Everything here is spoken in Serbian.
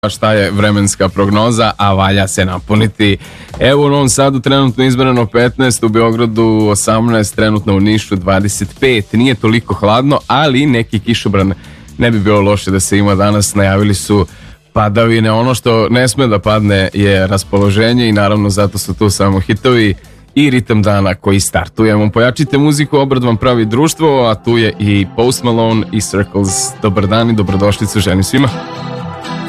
šta je vremenska prognoza, a valja se napuniti. Evo u Novom Sadu trenutno izmjereno 15, u Beogradu 18, trenutno u Nišu 25. Nije toliko hladno, ali neki kišobran ne bi bilo loše da se ima danas. Najavili su padavine. Ono što ne sme da padne je raspoloženje i naravno zato su tu samo hitovi i ritam dana koji startujemo. Pojačite muziku, obrad vam pravi društvo, a tu je i Post Malone i Circles. Dobar dan i dobrodošlicu želim svima.